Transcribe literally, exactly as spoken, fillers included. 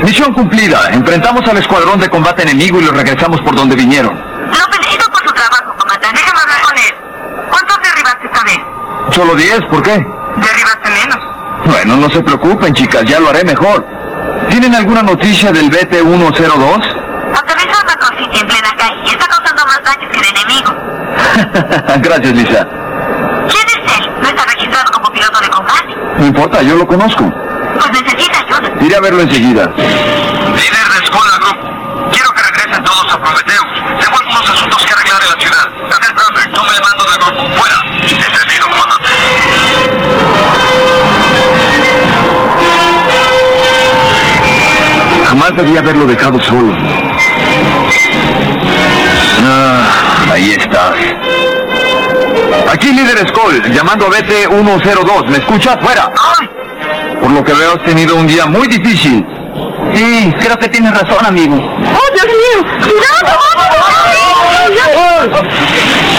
Misión cumplida. Enfrentamos al escuadrón de combate enemigo y los regresamos por donde vinieron. Lo felicito por su trabajo, comandante. Déjame hablar con él. ¿Cuántos derribaste esta vez? Solo diez, ¿por qué? Derribaste menos. Bueno, no se preocupen, chicas, ya lo haré mejor. ¿Tienen alguna noticia del B T ciento dos? Aterrizó en Macro City en plena calle y está causando más daños que el enemigo. Gracias, Lisa. ¿Quién es él? ¿No está registrado como piloto de combate? No importa, yo lo conozco. Pues necesita ayuda. Iré a verlo enseguida. Líder de Escuela Group, quiero que regresen todos a Prometeo. Tengo algunos asuntos que arreglar en la ciudad. Agente Bradford, tome el mando del grupo. Fuera. Entendido, comandante. Jamás debía haberlo dejado solo. Ah, ahí estás. Aquí, líder Skoll, llamando a B T ciento dos. ¿Me escuchas? ¡Fuera! ¡Ay! Por lo que veo, has tenido un día muy difícil. Sí, creo que tienes razón, amigo. ¡Oh, Dios mío! ¡Cuidado! ¡Vamos!